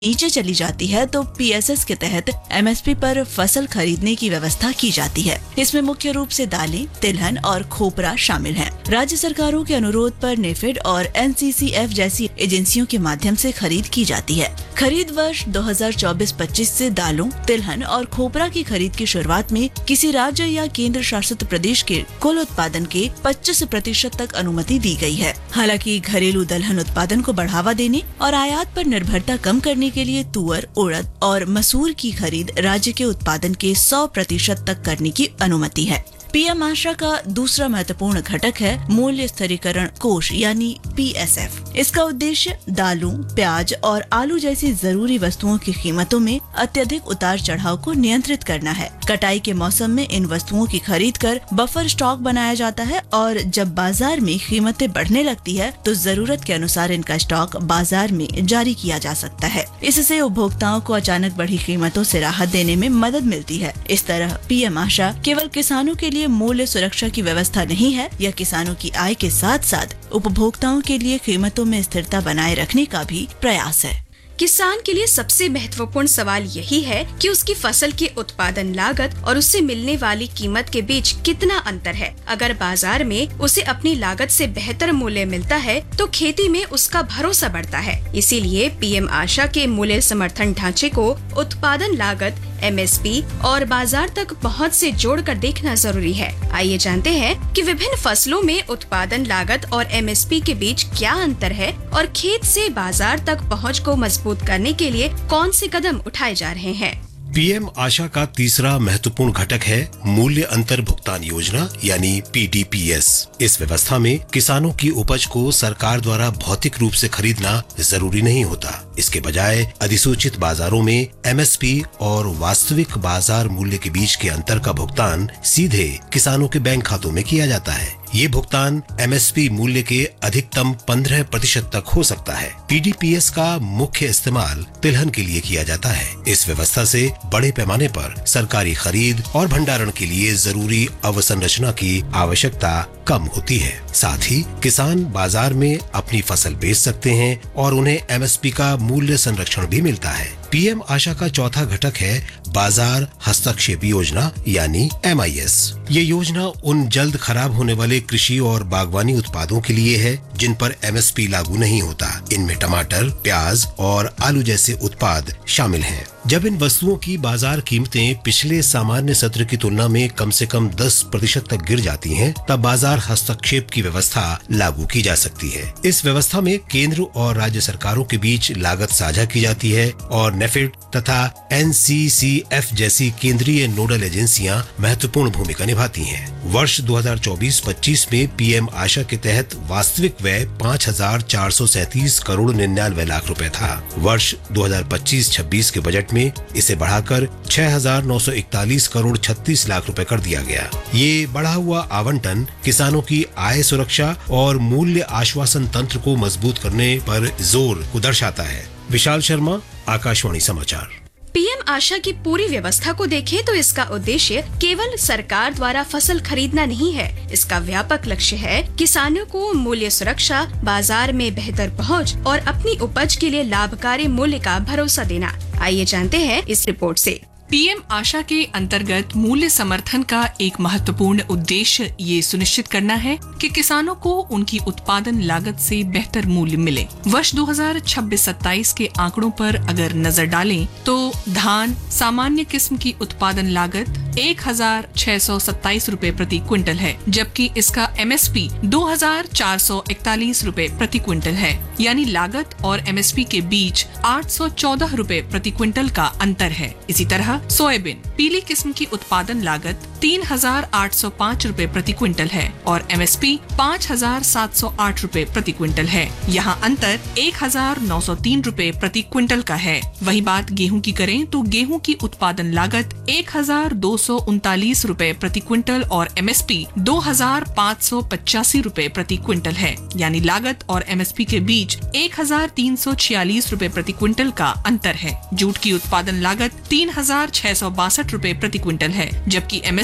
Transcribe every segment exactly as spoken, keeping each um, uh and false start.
नीचे चली जाती है तो पीएसएस के तहत एमएसपी पर फसल खरीदने की व्यवस्था की जाती है। इसमें मुख्य रूप से दालें, तिलहन और खोपरा शामिल हैं। राज्य सरकारों के अनुरोध पर नेफेड और एनसीसीएफ जैसी एजेंसियों के माध्यम से खरीद की जाती है। खरीद वर्ष दो हज़ार चौबीस पच्चीस से दालों, तिलहन और खोपरा की खरीद की शुरुआत में किसी राज्य या केंद्र शासित प्रदेश के कुल उत्पादन के पच्चीस प्रतिशत तक अनुमति दी गई है। हालांकि घरेलू दलहन उत्पादन को बढ़ावा देने और आयात पर निर्भरता कम करने के लिए तुअर, उड़द और मसूर की खरीद राज्य के उत्पादन के सौ प्रतिशत तक करने की अनुमति है। पीएम आशा का दूसरा महत्वपूर्ण घटक है मूल्य स्थिरीकरण कोष यानी पीएसएफ। इसका उद्देश्य दालों, प्याज और आलू जैसी जरूरी वस्तुओं की कीमतों में अत्यधिक उतार चढ़ाव को नियंत्रित करना है। कटाई के मौसम में इन वस्तुओं की खरीद कर बफर स्टॉक बनाया जाता है और जब बाजार में कीमतें बढ़ने लगती है तो जरूरत के अनुसार इनका स्टॉक बाजार में जारी किया जा सकता है। इससे उपभोक्ताओं को अचानक बढ़ी कीमतों से राहत देने में मदद मिलती है। इस तरह पीएम आशा केवल किसानों के लिए मूल्य सुरक्षा की व्यवस्था नहीं है, यह किसानों की आय के साथ साथ उपभोक्ताओं के लिए कीमतों में स्थिरता बनाए रखने का भी प्रयास है। किसान के लिए सबसे महत्वपूर्ण सवाल यही है कि उसकी फसल के उत्पादन लागत और उससे मिलने वाली कीमत के बीच कितना अंतर है। अगर बाजार में उसे अपनी लागत से बेहतर मूल्य मिलता है तो खेती में उसका भरोसा बढ़ता है। इसीलिए पीएम आशा के मूल्य समर्थन ढांचे को उत्पादन लागत, एमएसपी और बाजार तक पहुंच से जोड़कर देखना जरूरी है। आइए जानते हैं कि विभिन्न फसलों में उत्पादन लागत और एमएसपी के बीच क्या अंतर है और खेत से बाजार तक पहुंच को मजबूत करने के लिए कौन से कदम उठाए जा रहे हैं। पीएम आशा का तीसरा महत्वपूर्ण घटक है मूल्य अंतर भुगतान योजना यानी पीडीपीएस। इस व्यवस्था में किसानों की उपज को सरकार द्वारा भौतिक रूप से खरीदना जरूरी नहीं होता। इसके बजाय अधिसूचित बाजारों में एमएसपी और वास्तविक बाजार मूल्य के बीच के अंतर का भुगतान सीधे किसानों के बैंक खातों में किया जाता है। ये भुगतान एमएसपी मूल्य के अधिकतम पंद्रह प्रतिशत तक हो सकता है। पीडीपीएस का मुख्य इस्तेमाल तिलहन के लिए किया जाता है। इस व्यवस्था से बड़े पैमाने पर सरकारी खरीद और भंडारण के लिए जरूरी अवसंरचना की आवश्यकता कम होती है। साथ ही किसान बाजार में अपनी फसल बेच सकते हैं और उन्हें एमएसपी का मूल्य संरक्षण भी मिलता है। पीएम आशा का चौथा घटक है बाजार हस्तक्षेप योजना यानी एम आई एस। ये योजना उन जल्द खराब होने वाले कृषि और बागवानी उत्पादों के लिए है जिन पर एमएसपी लागू नहीं होता। इनमें टमाटर, प्याज और आलू जैसे उत्पाद शामिल हैं। जब इन वस्तुओं की बाजार कीमतें पिछले सामान्य सत्र की तुलना में कम से कम दस प्रतिशत तक गिर जाती हैं, तब बाजार हस्तक्षेप की व्यवस्था लागू की जा सकती है। इस व्यवस्था में केंद्र और राज्य सरकारों के बीच लागत साझा की जाती है और नेफेड तथा एनसीसीएफ जैसी केंद्रीय नोडल एजेंसियां महत्वपूर्ण भूमिका निभाती हैं। वर्ष दो हज़ार चौबीस पच्चीस में पीएम आशा के तहत वास्तविक व्यय पाँच हजार चार सौ सैंतीस करोड़ निन्यानवे लाख रुपए था। वर्ष दो हज़ार पच्चीस छब्बीस के बजट में इसे बढ़ाकर छह हजार नौ सौ इकतालीस करोड़ छत्तीस लाख रुपए कर दिया गया। ये बढ़ा हुआ आवंटन किसानों की आय सुरक्षा और मूल्य आश्वासन तंत्र को मजबूत करने पर जोर को दर्शाता है। विशाल शर्मा, आकाशवाणी समाचार। पीएम आशा की पूरी व्यवस्था को देखें तो इसका उद्देश्य केवल सरकार द्वारा फसल खरीदना नहीं है। इसका व्यापक लक्ष्य है किसानों को मूल्य सुरक्षा, बाजार में बेहतर पहुंच और अपनी उपज के लिए लाभकारी मूल्य का भरोसा देना। आइए जानते हैं इस रिपोर्ट से। पीएम आशा के अंतर्गत मूल्य समर्थन का एक महत्वपूर्ण उद्देश्य ये सुनिश्चित करना है कि किसानों को उनकी उत्पादन लागत से बेहतर मूल्य मिले। वर्ष दो हज़ार छब्बीस सत्ताईस के आंकड़ों पर अगर नजर डालें तो धान सामान्य किस्म की उत्पादन लागत एक हजार छह सौ सत्ताईस रूपए प्रति क्विंटल है, जबकि इसका एमएसपी दो हजार चार सौ इकतालीस रूपए प्रति क्विंटल है। यानी लागत और एमएसपी के बीच आठ सौ चौदह रूपए प्रति क्विंटल का अंतर है। इसी तरह सोयाबीन पीली किस्म की उत्पादन लागत तीन हजार आठ सौ पाँच रूपए प्रति क्विंटल है और एमएसपी पाँच हजार सात सौ आठ रूपए प्रति क्विंटल है। यहाँ अंतर एक हजार नौ सौ तीन रूपए प्रति क्विंटल का है। वही बात गेहूं की करें तो गेहूं की उत्पादन लागत एक हजार दो सौ उनतालीस रूपए प्रति क्विंटल और एमएसपी दो हजार पाँच सौ पचासी रूपए प्रति क्विंटल है। यानी लागत और एमएसपी के बीच एक हजार तीन सौ छियालीस रूपए प्रति क्विंटल का अंतर है। जूट की उत्पादन लागत तीन हजार छह सौ बासठ रूपए प्रति क्विंटल है, जबकि एमएसपी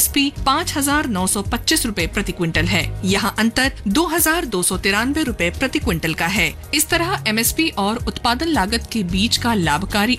एमएसपी पाँच हजार नौ सौ पच्चीस रूपए प्रति क्विंटल है। यहाँ अंतर दो हजार दो सौ तिरानवे रूपए प्रति क्विंटल का है। इस तरह एमएसपी और उत्पादन लागत के बीच का लाभकारी